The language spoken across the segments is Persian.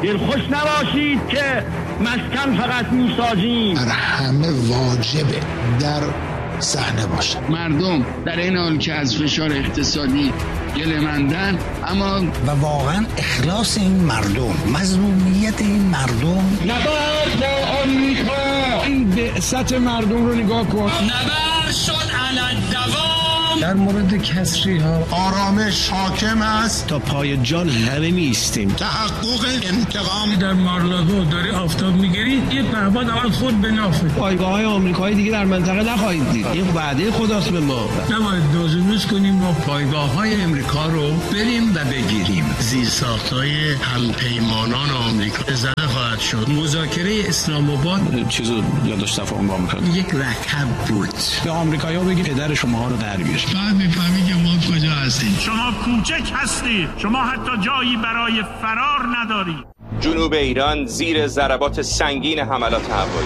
دلخوش نباشید که مسکن فقط میسازیم. بر همه واجبه در صحنه باشه. مردم در این حال که از فشار اقتصادی گله‌مندن، اما و واقعا اخلاص این مردم، مظلومیت این مردم. نبرد آمریکا، این بعثت مردم رو نگاه کن. نبرد شد علی الدوام. در مورد کسری ها آرامش حاکم است. تا پای جان همه میستیم. تحقق انتقام. در مارلاگو داری آفتاب میگیری، یه پهباد اول خود به نافه. پایگاه‌های آمریکایی دیگه در منطقه نخواهید دید. این وعده خداست به ما. نباید دوزنوز کنیم و پایگاه‌های امریکا رو بریم و بگیریم. زیرساخت‌های همپیمانان آمریکا زده خواهد شد. مذاکره اسلام آباد چیزو یادداشت تفاهم با آمریکا یک رکب بود. به آمریکایی‌ها بگید پدر شماها رو در بیار. بعد می‌فهمی که ما کجا هستیم. شما کوچک هستی، شما حتی جایی برای فرار نداری. جنوب ایران زیر ضربات سنگین حملات هوایی.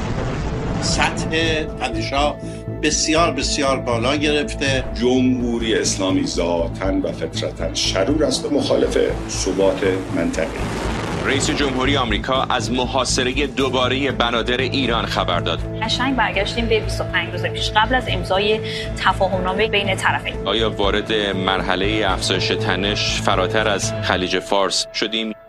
سطح تنش‌ها بسیار بسیار بالا گرفته. جمهوری اسلامی ذاتاً و فطرتاً شرور است و مخالف ثبات منطقه‌ای. رئیس جمهوری آمریکا از محاصره دوباره بنادر ایران خبر داد. قشنگ برگشتیم به 25 روز پیش قبل از امضای تفاهمنامه بین طرفین. آیا وارد مرحله افزایش تنش فراتر از خلیج فارس شدیم؟